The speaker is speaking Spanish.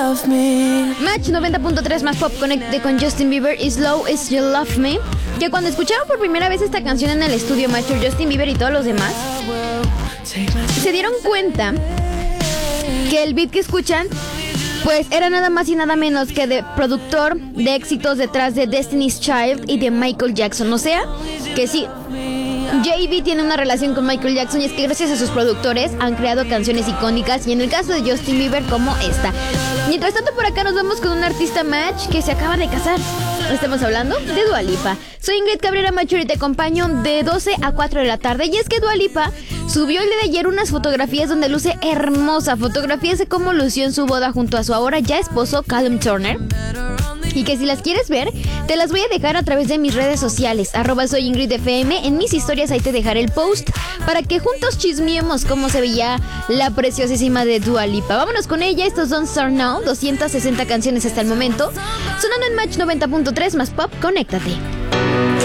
Match 90.3 más pop conecte con Justin Bieber y Slow Is You Love Me. Que cuando escucharon por primera vez esta canción en el estudio, macho, Justin Bieber y todos los demás se dieron cuenta que el beat que escuchan pues era nada más y nada menos que de productor de éxitos detrás de Destiny's Child y de Michael Jackson. O sea, que sí, J.B. tiene una relación con Michael Jackson, y es que gracias a sus productores han creado canciones icónicas, y en el caso de Justin Bieber como esta. Mientras tanto, por acá nos vamos con un artista match que se acaba de casar. Estamos hablando de Dua Lipa. Soy Ingrid Cabrera Macho y te acompaño de 12 a 4 de la tarde. Y es que Dua Lipa subió el día de ayer unas fotografías donde luce hermosa. Fotografías de cómo lució en su boda junto a su ahora ya esposo Callum Turner. Y que si las quieres ver, te las voy a dejar a través de mis redes sociales, @soyingridfm. En mis historias ahí te dejaré el post para que juntos chismeemos cómo se veía la preciosísima de Dua Lipa. Vámonos con ella, estos Don't Start Now, 260 canciones hasta el momento, sonando en Match 90.3 más pop, conéctate.